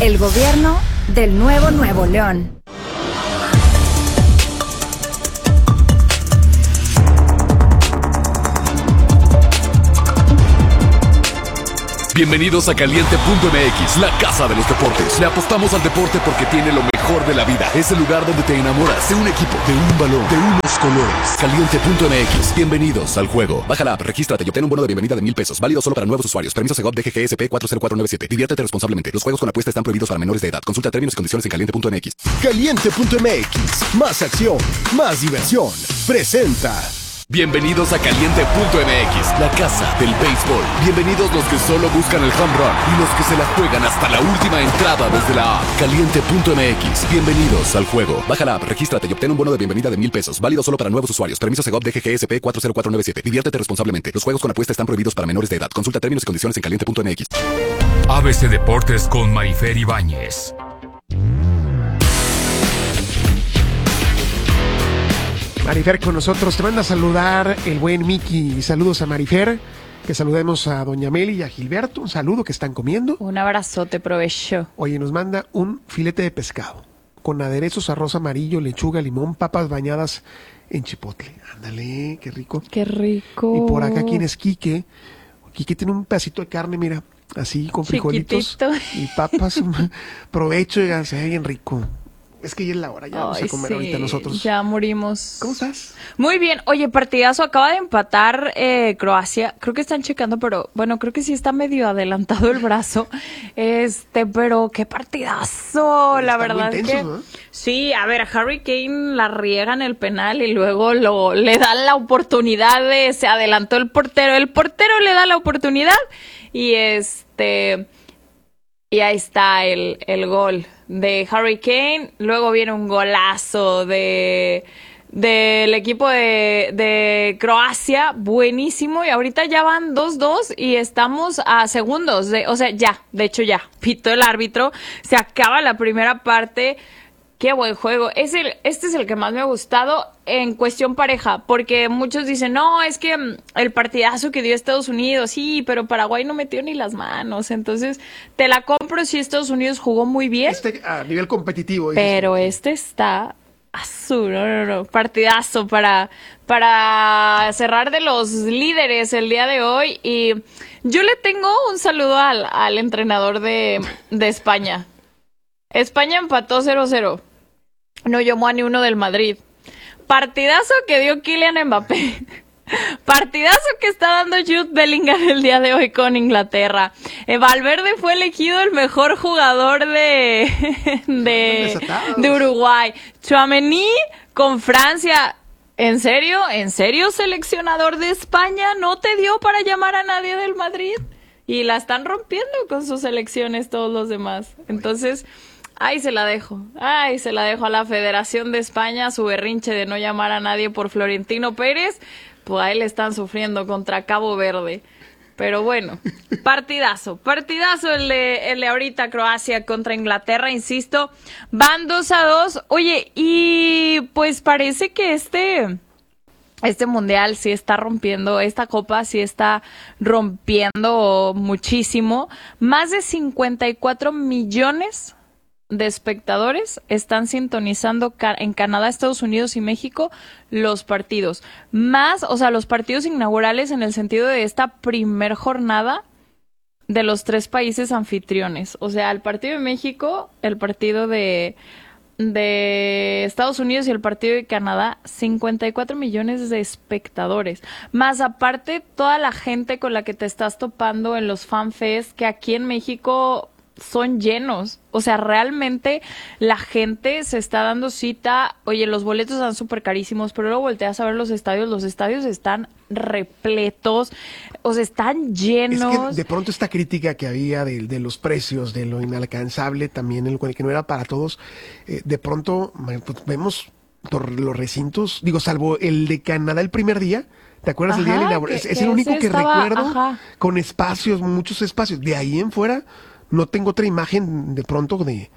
El gobierno del Nuevo León. Bienvenidos a Caliente.mx, la casa de los deportes. Le apostamos al deporte porque tiene lo mejor de la vida. Es el lugar donde te enamoras de un equipo, de un balón, de unos colores. Caliente.mx, bienvenidos al juego. Baja la app, regístrate y obtén un bono de bienvenida de $1,000. Válido solo para nuevos usuarios. Permiso Segov DGGSP 40497. Diviértete responsablemente. Los juegos con apuesta están prohibidos para menores de edad. Consulta términos y condiciones en Caliente.mx. Caliente.mx, más acción, más diversión. Presenta. Bienvenidos a Caliente.mx, la casa del béisbol. Bienvenidos los que solo buscan el home run y los que se la juegan hasta la última entrada desde la app. Caliente.mx, bienvenidos al juego. Baja la app, regístrate y obtén un bono de bienvenida de $1,000. Válido solo para nuevos usuarios. Permiso Segov DGGSP 40497. Diviértete responsablemente. Los juegos con apuesta están prohibidos para menores de edad. Consulta términos y condiciones en Caliente.mx. ABC Deportes con Marifer Ibáñez. Marifer con nosotros, te manda a saludar el buen Miki. Saludos a Marifer, que saludemos a doña Meli y a Gilberto, un saludo que están comiendo. Un abrazote, provecho. Oye, nos manda un filete de pescado con aderezos, arroz amarillo, lechuga, limón, papas bañadas en chipotle. Ándale, qué rico. Qué rico. Y por acá, ¿quién es Quique? Quique tiene un pedacito de carne, mira, así con frijolitos y papas. Provecho, ya se ve bien rico. Es que ya es la hora, ya vamos a comer ahorita nosotros. Ya morimos. ¿Cómo estás? Muy bien. Oye, partidazo, acaba de empatar Croacia. Creo que están checando, pero bueno, creo que sí está medio adelantado el brazo. Pero qué partidazo, la verdad muy es que intensos, ¿no? Sí, a ver, Harry Kane la riega en el penal y luego le dan la oportunidad se adelantó el portero le da la oportunidad y y ahí está el gol de Harry Kane. Luego viene un golazo del equipo de Croacia, buenísimo. Y ahorita ya van 2-2 y estamos a segundos. De hecho ya, pitó el árbitro. Se acaba la primera parte. Qué buen juego. Este es el que más me ha gustado en cuestión pareja, porque muchos dicen, no, es que el partidazo que dio Estados Unidos, sí, pero Paraguay no metió ni las manos. Entonces, te la compro si Estados Unidos jugó muy bien. A nivel competitivo. Pero está azul, no. Partidazo para cerrar de los líderes el día de hoy. Y yo le tengo un saludo al entrenador de España. España empató 0-0. No llamó a ni uno del Madrid. Partidazo que dio Kylian Mbappé. Partidazo que está dando Jude Bellingham el día de hoy con Inglaterra. Valverde fue elegido el mejor jugador de Uruguay. Tchouaméni con Francia. ¿En serio? Seleccionador de España? ¿No te dio para llamar a nadie del Madrid? Y la están rompiendo con sus selecciones todos los demás. Entonces, ahí se la dejo a la Federación de España, su berrinche de no llamar a nadie por Florentino Pérez. Pues ahí le están sufriendo contra Cabo Verde. Pero bueno, partidazo el de ahorita Croacia contra Inglaterra, insisto, van 2-2. Oye, y pues parece que este mundial sí está rompiendo, esta copa sí está rompiendo muchísimo. Más de 54 millones de espectadores están sintonizando en Canadá, Estados Unidos y México los partidos. Los partidos inaugurales en el sentido de esta primer jornada de los 3 países anfitriones. O sea, el partido de México, el partido de Estados Unidos y el partido de Canadá, 54 millones de espectadores. Más aparte, toda la gente con la que te estás topando en los fanfests, que aquí en México son llenos. O sea, realmente la gente se está dando cita. Oye, los boletos están súper carísimos, pero luego volteas a ver los estadios están repletos, o sea, están llenos. Es que de pronto esta crítica que había de los precios, de lo inalcanzable también, que no era para todos, de pronto pues, vemos los recintos, salvo el de Canadá el primer día. ¿Te acuerdas del día de la inauguración? Es el único que recuerdo con espacios, muchos espacios. De ahí en fuera no tengo otra imagen de pronto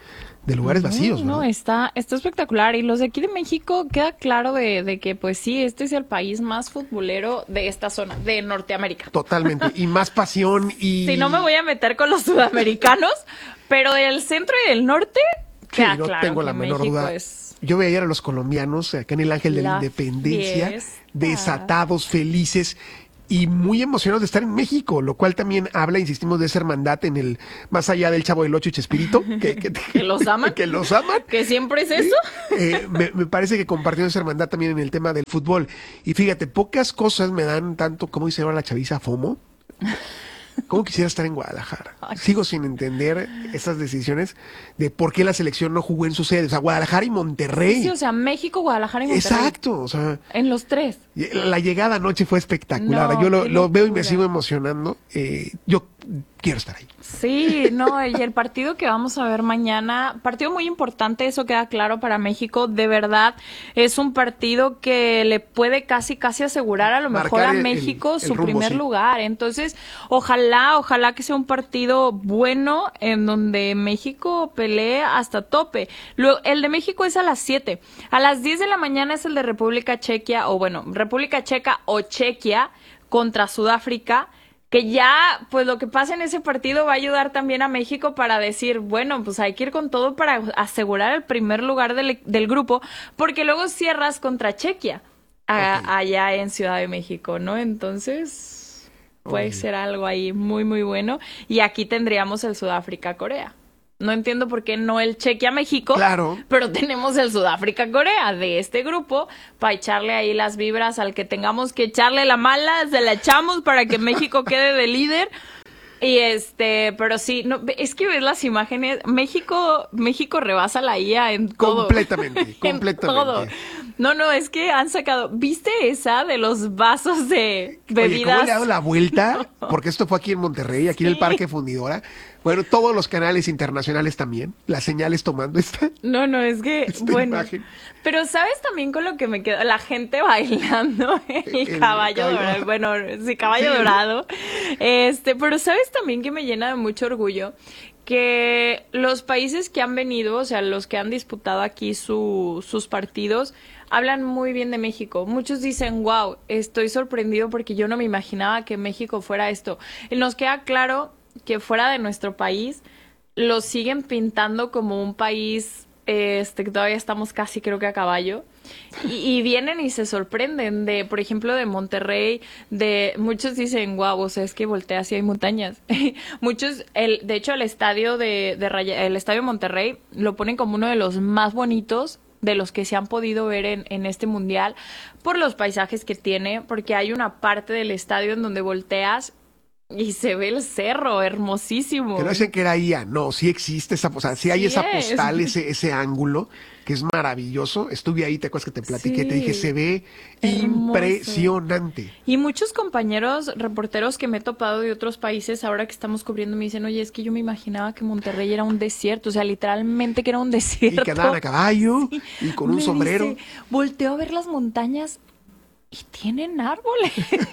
de lugares vacíos, No, ¿verdad? está espectacular. Y los de aquí de México queda claro de que, pues sí, este es el país más futbolero de esta zona, de Norteamérica. Totalmente. Y más pasión y... Si no me voy a meter con los sudamericanos, pero del centro y del norte, Sí, queda no claro tengo que la menor México duda. es... Yo veía a los colombianos acá en el Ángel de la La Independencia, fiesta. desatados, felices y muy emocionados de estar en México, lo cual también habla, insistimos, de esa hermandad en el más allá del Chavo del Ocho y Chespirito, Que los aman. que los aman. Que siempre es eso. Me parece que compartió esa hermandad también en el tema del fútbol. Y fíjate, pocas cosas me dan tanto, como dice ahora la chaviza, FOMO. ¿Cómo quisiera estar en Guadalajara? Sigo sin entender esas decisiones de por qué la selección no jugó en su sede. O sea, Guadalajara y Monterrey. Sí, o sea, México, Guadalajara y Monterrey. Exacto, o sea, En los tres. la llegada anoche fue espectacular. No, Yo qué lo veo y me locura. sigo emocionando. Yo quiero estar ahí. Sí, no, y el partido que vamos a ver mañana, partido muy importante, eso queda claro para México, de verdad, es un partido que le puede casi asegurar a lo mejor Marcar a el México su rumbo, primer sí. lugar. Entonces, ojalá que sea un partido bueno en donde México pelee hasta tope. Luego, el de México es a las 7. A las 10 de la mañana es el de República Chequia, o bueno, República Checa o Chequia contra Sudáfrica, que ya, pues lo que pasa en ese partido va a ayudar también a México para decir, bueno, pues hay que ir con todo para asegurar el primer lugar del grupo, porque luego cierras contra Chequia, allá en Ciudad de México, ¿no? Entonces, puede ser algo ahí muy, muy bueno. Y aquí tendríamos el Sudáfrica-Corea. No entiendo por qué no el Chequia-México, Claro. pero tenemos el Sudáfrica-Corea de este grupo para echarle ahí las vibras al que tengamos que echarle la mala, se la echamos para que México quede de líder. Y pero sí, no, es que ves las imágenes, México rebasa la IA en todo. Completamente, En completamente. todo. No, es que han sacado, ¿viste esa de los vasos de Oye, bebidas? ¿cómo le ha dado la vuelta? Porque esto fue aquí en Monterrey, aquí en el Sí. Parque Fundidora. Bueno, todos los canales internacionales también, las señales tomando esta. No, es que, Esta bueno, imagen. pero ¿sabes también con lo que me quedó? La gente bailando el El caballo caballo. dorado, bueno, sí, caballo Sí. dorado. Pero ¿sabes también que me llena de mucho orgullo? Que los países que han venido, o sea, los que han disputado aquí sus partidos, hablan muy bien de México. Muchos dicen, wow, estoy sorprendido porque yo no me imaginaba que México fuera esto. Y nos queda claro que fuera de nuestro país lo siguen pintando como un país que todavía estamos casi creo que a caballo y vienen y se sorprenden de, por ejemplo, de Monterrey, muchos dicen, wow, o sea, es que volteas y hay montañas. Muchos, de hecho, el estadio el estadio de Monterrey lo ponen como uno de los más bonitos de los que se han podido ver en este mundial por los paisajes que tiene, porque hay una parte del estadio en donde volteas y se ve el cerro, hermosísimo. Que no dicen que era IA, no, sí existe esa, o sea, sí hay Sí esa es. postal, ese ángulo, que es maravilloso. Estuve ahí, te acuerdas que te platiqué, Sí. te dije, se ve Hermoso. impresionante. Y muchos compañeros reporteros que me he topado de otros países, ahora que estamos cubriendo, me dicen, oye, es que yo me imaginaba que Monterrey era un desierto, o sea, literalmente que era un desierto. Y que andaban a caballo, Sí. y con un Me sombrero. dice, volteo a ver las montañas y tienen árboles.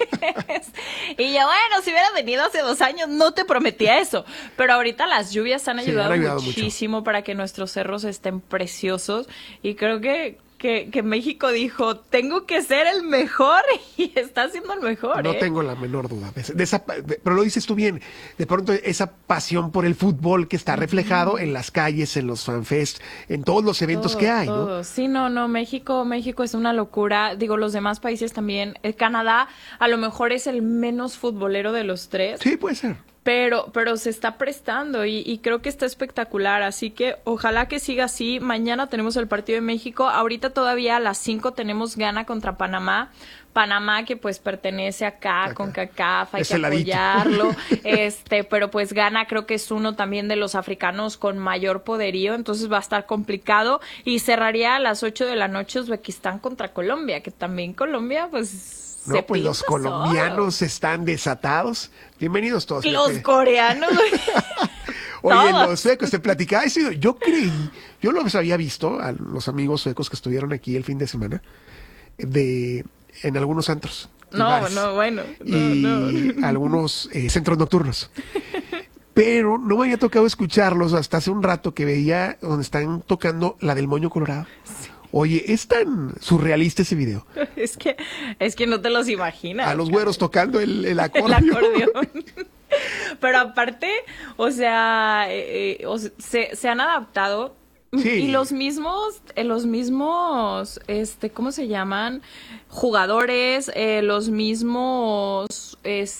Y yo, bueno, si hubiera venido hace 2 años, no te prometía eso. Pero ahorita las lluvias han Sí, ayudado, han ayudado mucho. muchísimo para que nuestros cerros estén preciosos. Y creo que México dijo, tengo que ser el mejor, y está siendo el mejor. No tengo la menor duda. Pero lo dices tú bien. De pronto, esa pasión por el fútbol que está reflejado en las calles, en los fanfests, en todos los eventos que hay, ¿no? Todo. Sí, no, México es una locura. Digo, los demás países también. Canadá a lo mejor es el menos futbolero de los tres. Sí, puede ser. Pero se está prestando y creo que está espectacular, así que ojalá que siga así. Mañana tenemos el partido de México, ahorita todavía a las 5 tenemos Ghana contra Panamá. Panamá que pues pertenece acá con CONCACAF, hay Ese que ladito. apoyarlo, pero pues Ghana creo que es uno también de los africanos con mayor poderío, entonces va a estar complicado y cerraría a las 8 de la noche Uzbekistán contra Colombia, que también Colombia pues... No, se pues los pinta solo. colombianos están desatados. Bienvenidos todos. Los fíjate. coreanos. Oye, todos. los suecos, te platicaba eso. Yo creí, yo los había visto a los amigos suecos que estuvieron aquí el fin de semana, en algunos antros. y No, bares, no, bueno. y No. algunos centros nocturnos. pero no me había tocado escucharlos hasta hace un rato que veía donde están tocando la del Moño Colorado. Sí. Oye, es tan surrealista ese video. Es que no te los imaginas. A los güeros tocando el acordeón. El acordeón. Pero aparte, o sea, se han adaptado. Sí. Y los mismos, ¿cómo se llaman? Jugadores, los mismos,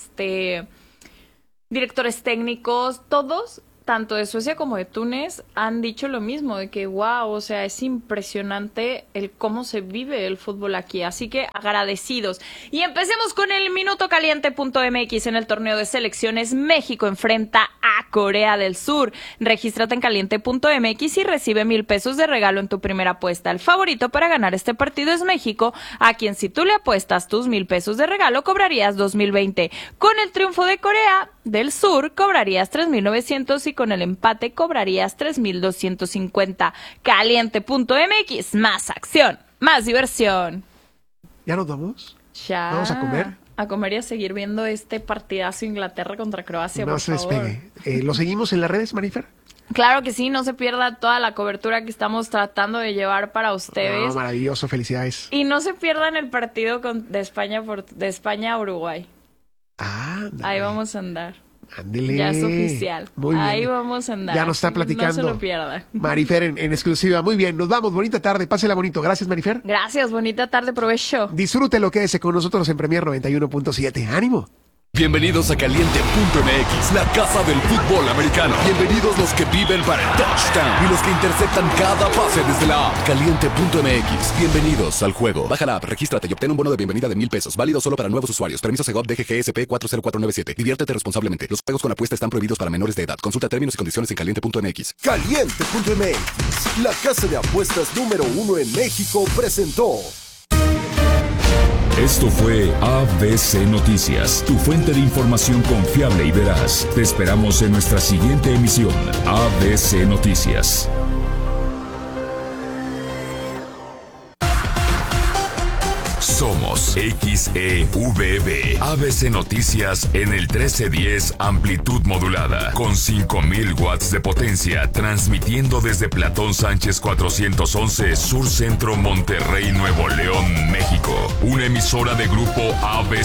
directores técnicos, todos, tanto de Suecia como de Túnez, han dicho lo mismo, de que wow, o sea, es impresionante el cómo se vive el fútbol aquí, así que agradecidos. Y empecemos con el Minuto Caliente.mx. En el torneo de selecciones, México enfrenta a Corea del Sur. Regístrate en Caliente.mx y recibe 1,000 pesos de regalo en tu primera apuesta. El favorito para ganar este partido es México, a quien si tú le apuestas tus 1,000 pesos de regalo, cobrarías 2,020. Con el triunfo de Corea del Sur, cobrarías 3,900 y con el empate cobrarías 3,250. Caliente.mx, más acción, más diversión. ¿Ya nos vamos? Ya. ¿Vamos a comer? A comer y a seguir viendo este partidazo Inglaterra contra Croacia, no por se favor. despegue. ¿Lo seguimos en las redes, Marifer? Claro que sí, no se pierda toda la cobertura que estamos tratando de llevar para ustedes. No, maravilloso, felicidades. Y no se pierdan el partido de España a Uruguay. Ahí vamos a andar. Ándele. Ya es oficial. Muy bien. Ahí vamos a andar. Ya nos está platicando. No se lo pierda. Marifer en exclusiva. Muy bien, nos vamos. Bonita tarde. Pásela bonito. Gracias, Marifer. Gracias, bonita tarde. Provecho. Disfrútelo, quédese con nosotros en Premier 91.7. ¡Ánimo! Bienvenidos a Caliente.mx, la casa del fútbol americano. Bienvenidos los que viven para el touchdown y los que interceptan cada pase desde la app. Caliente.mx, bienvenidos al juego. Baja la app, regístrate y obtén un bono de bienvenida de 1,000 pesos. Válido solo para nuevos usuarios. Permiso Segov DGGSP 40497. Diviértete responsablemente. Los juegos con apuesta están prohibidos para menores de edad. Consulta términos y condiciones en Caliente.mx. Caliente.mx, la casa de apuestas número 1 en México, presentó. Esto fue ABC Noticias, tu fuente de información confiable y veraz. Te esperamos en nuestra siguiente emisión. ABC Noticias. Somos XEVB. ABC Noticias en el 1310 amplitud modulada con 5,000 watts de potencia, transmitiendo desde Platón Sánchez 411 Sur Centro, Monterrey, Nuevo León, México. Una emisora de grupo ABC.